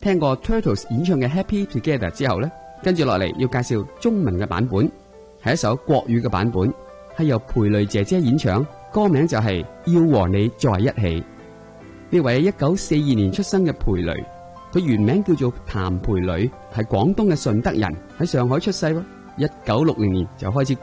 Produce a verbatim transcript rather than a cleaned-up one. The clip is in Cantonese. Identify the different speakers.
Speaker 1: 聽過 Turtles 演唱嘅 Happy Together 之後呢，跟住落嚟要介紹中文嘅版本，係一首國語嘅版本，係由裴蕾姐姐演唱，歌名就係要和你在一起。呢位一九四二年出生嘅裴蕾，佢原名叫做譚培蕾，係廣東嘅順德人，喺上海出世喎。一九六零年就開始